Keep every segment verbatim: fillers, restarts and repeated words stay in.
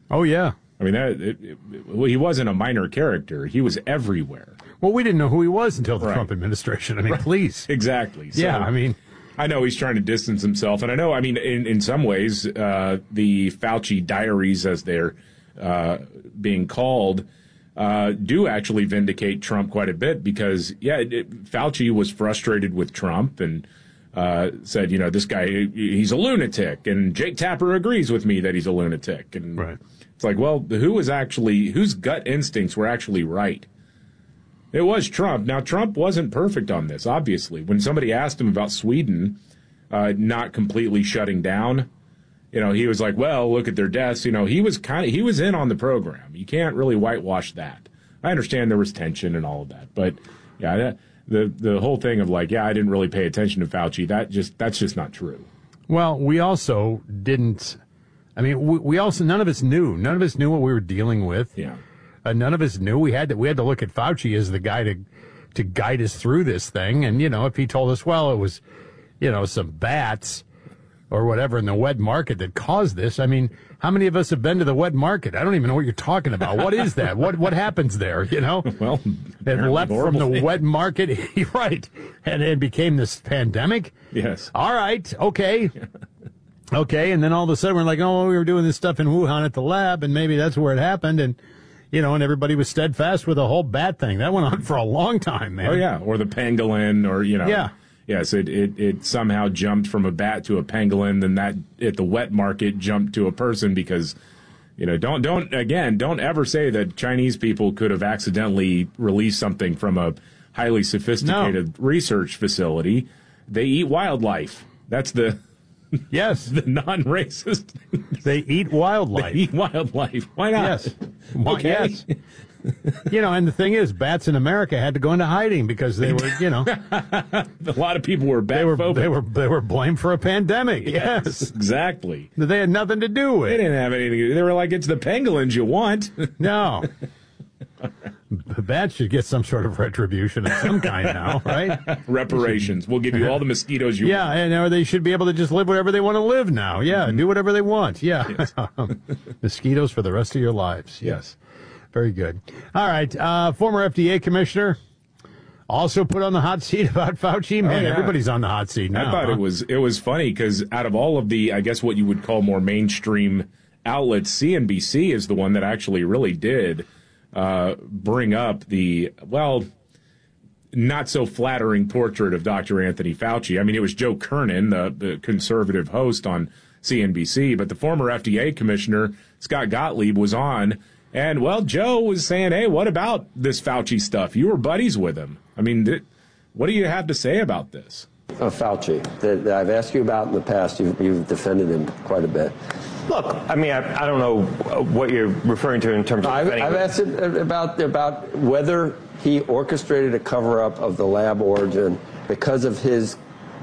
Oh, yeah. I mean, that, it, it, well, he wasn't a minor character. He was everywhere. Well, we didn't know who he was until the Right. Trump administration. I mean, Right. please. Exactly. So, Yeah, I mean... I know he's trying to distance himself, and I know, I mean, in, in some ways, uh, the Fauci diaries, as they're uh, being called, uh, do actually vindicate Trump quite a bit because, yeah, it, Fauci was frustrated with Trump and uh, said, you know, this guy, he's a lunatic, and Jake Tapper agrees with me that he's a lunatic. And right. It's like, well, who was actually, whose gut instincts were actually right? It was Trump. Now, Trump wasn't perfect on this, obviously. When somebody asked him about Sweden uh, not completely shutting down, you know, he was like, well, look at their deaths. You know, he was kind of, he was in on the program. You can't really whitewash that. I understand there was tension and all of that. But, yeah, that, the the whole thing of like, yeah, I didn't really pay attention to Fauci, that just that's just not true. Well, we also didn't, I mean, we, we also, none of us knew. None of us knew what we were dealing with. Yeah. Uh, none of us knew. We had to we had to look at Fauci as the guy to to guide us through this thing. And, you know, if he told us, well, it was, you know, some bats or whatever in the wet market that caused this. I mean, how many of us have been to the wet market? I don't even know what you're talking about. What is that? what what happens there, you know? Well, it left from the thing. wet market, right, and it became this pandemic? Yes. All right, okay. Okay, and then all of a sudden we're like, oh, we were doing this stuff in Wuhan at the lab, and maybe that's where it happened, and you know, and everybody was steadfast with the whole bat thing. That went on for a long time, man. Oh, yeah. Or the pangolin, or, you know. Yeah. Yes, it, it, it somehow jumped from a bat to a pangolin, then that at the wet market jumped to a person because, you know, don't, don't, again, don't ever say that Chinese people could have accidentally released something from a highly sophisticated no. research facility. They eat wildlife. That's the... Yes. The non-racist. They eat wildlife. They eat wildlife. Why not? Yes. Okay. Yes. You know, and the thing is, bats in America had to go into hiding because they were, you know. A lot of people were they were, bat-phobic. they were They were blamed for a pandemic. Yes. Yes. Exactly. That they had nothing to do with. They didn't have anything to do. They were like, it's the pangolins you want. No. Bats should get some sort of retribution of some kind now, right? Reparations. We'll give you all the mosquitoes you yeah, want. Yeah, and or they should be able to just live wherever they want to live now. Yeah, Mm-hmm. do whatever they want. Yeah. Yes. Mosquitoes for the rest of your lives. Yes. Very good. All right. Uh, former F D A commissioner also put on the hot seat about Fauci. Man, oh, yeah. everybody's on the hot seat now. I thought huh? it was it was funny because out of all of the, I guess what you would call more mainstream outlets, C N B C is the one that actually really did uh, bring up the, well, not so flattering portrait of Doctor Anthony Fauci. I mean, it was Joe Kernan, the, the conservative host on C N B C, but the former F D A commissioner, Scott Gottlieb, was on. And, well, Joe was saying, hey, what about this Fauci stuff? You were buddies with him. I mean, th- what do you have to say about this? Uh, Fauci, that, that I've asked you about in the past. You've, you've defended him quite a bit. Look, I mean, I, I don't know what you're referring to in terms of I've, defending I've him. asked him about, about whether he orchestrated a cover-up of the lab origin because of his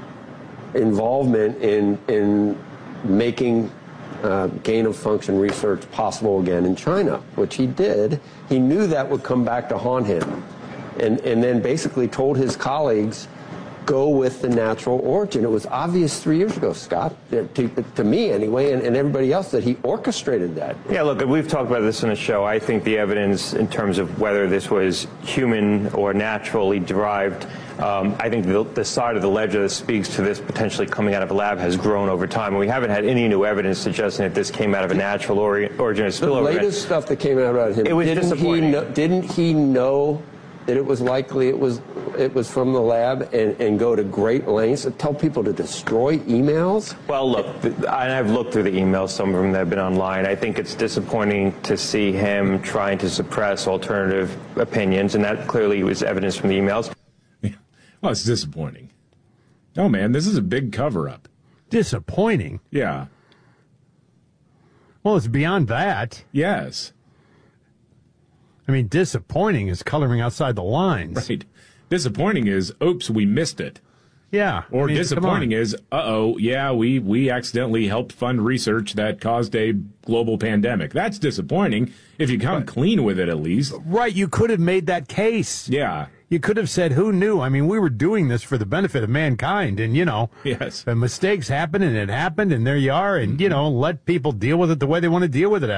involvement in, in making Uh, gain-of-function research possible again in China, which he did. He knew that would come back to haunt him, and, and then basically told his colleagues, go with the natural origin. It was obvious three years ago, Scott, to, to me anyway, and, and everybody else, that he orchestrated that. Yeah, look, we've talked about this in the show. I think the evidence in terms of whether this was human or naturally derived, Um, I think the, the side of the ledger that speaks to this potentially coming out of a lab has grown over time. And we haven't had any new evidence suggesting that this came out of a natural ori- origin of spillover. The latest stuff that came out about him, it was didn't, he disappointing. know, didn't he know that it was likely it was it was from the lab and, and go to great lengths and tell people to destroy emails? Well, look, and I've looked through the emails, some of them that have been online. I think it's disappointing to see him trying to suppress alternative opinions, and that clearly was evidence from the emails. Well, it's disappointing. No, man, this is a big cover-up. Disappointing? Yeah. Well, it's beyond that. Yes. I mean, disappointing is coloring outside the lines. Right. Disappointing is, oops, we missed it. Yeah. Or I mean, disappointing is, uh-oh, yeah, we, we accidentally helped fund research that caused a global pandemic. That's disappointing if you come right. clean with it at least. Right, you could have made that case. Yeah. You could have said, who knew? I mean, we were doing this for the benefit of mankind, and, you know, yes. mistakes happen, and it happened, and there you are, and, mm-hmm. you know, let people deal with it the way they want to deal with it